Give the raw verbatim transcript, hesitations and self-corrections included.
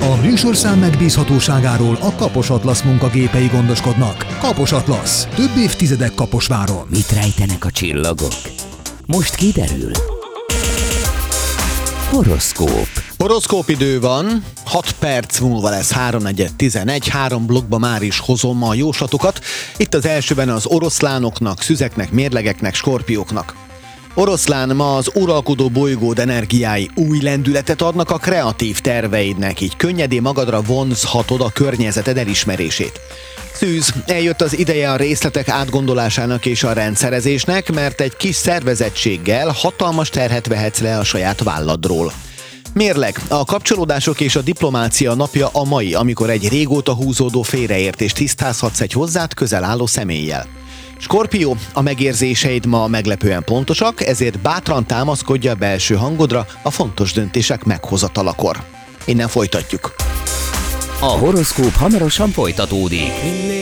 A műsorszám megbízhatóságáról a Kapos Atlasz munkagépei gondoskodnak. Kapos Atlasz. Több évtizedek Kaposváron. Mit rejtenek a csillagok? Most kiderül. Horoszkóp. Horoszkópidő van, hat perc múlva lesz háromnegyed tizenegy, három blokkba már is hozom a jóslatokat. Itt az elsőben az oroszlánoknak, szüzeknek, mérlegeknek, skorpióknak. Oroszlán, ma az uralkodó bolygód energiái új lendületet adnak a kreatív terveidnek, így könnyedén magadra vonzhatod a környezeted elismerését. Szűz, eljött az ideje a részletek átgondolásának és a rendszerezésnek, mert egy kis szervezettséggel hatalmas terhet vehetsz le a saját válladról. Mérleg, a kapcsolódások és a diplomácia napja a mai, amikor egy régóta húzódó félreértést tisztázhatsz egy hozzád közel álló személlyel. Skorpió, a megérzéseid ma meglepően pontosak, ezért bátran támaszkodj a belső hangodra a fontos döntések meghozatalakor. Innen folytatjuk. A horoszkóp hamarosan folytatódik.